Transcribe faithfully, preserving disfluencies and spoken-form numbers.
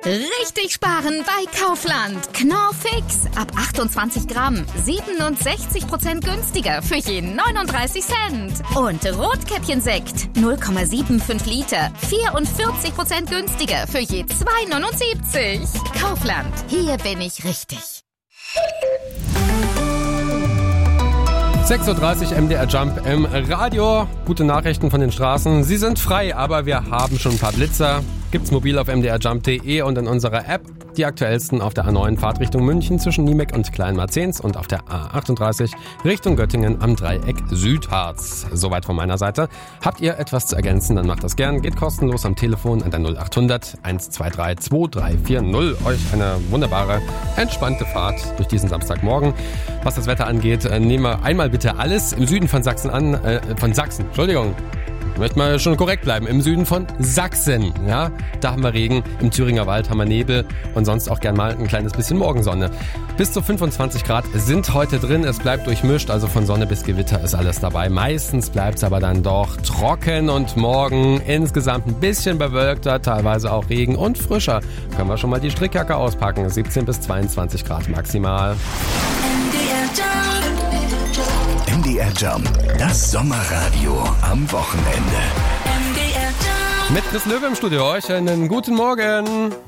Richtig sparen bei Kaufland. Knorr Fix ab achtundzwanzig Gramm, siebenundsechzig Prozent günstiger für je neununddreißig Cent. Und Rotkäppchensekt null Komma fünfundsiebzig Liter, vierundvierzig Prozent günstiger für je zwei neunundsiebzig. Kaufland, hier bin ich richtig. sechs Uhr dreißig M D R Jump im Radio. Gute Nachrichten von den Straßen. Sie sind frei, aber wir haben schon ein paar Blitzer. Gibt's mobil auf m d r jump punkt d e und in unserer App. Die aktuellsten auf der A neun Fahrtrichtung München zwischen Niemek und Kleinmarzens und auf der A achtunddreißig Richtung Göttingen am Dreieck Südharz. Soweit von meiner Seite. Habt ihr etwas zu ergänzen, dann macht das gern. Geht kostenlos am Telefon an der null achthundert eins zwei drei zwei drei vier null. Euch eine wunderbare, entspannte Fahrt durch diesen Samstagmorgen. Was das Wetter angeht, nehmen wir einmal bitte alles im Süden von Sachsen an, äh, von Sachsen, Entschuldigung. Ich möchte mal schon korrekt bleiben. Im Süden von Sachsen, ja, da haben wir Regen, im Thüringer Wald haben wir Nebel und sonst auch gern mal ein kleines bisschen Morgensonne. Bis zu fünfundzwanzig Grad sind heute drin, es bleibt durchmischt, also von Sonne bis Gewitter ist alles dabei. Meistens bleibt es aber dann doch trocken und morgen insgesamt ein bisschen bewölkter, teilweise auch Regen und frischer. Können wir schon mal die Strickjacke auspacken, siebzehn bis zweiundzwanzig Grad maximal. M D R Jump, das Sommerradio am Wochenende. Mit Chris Löwe im Studio, euch einen guten Morgen.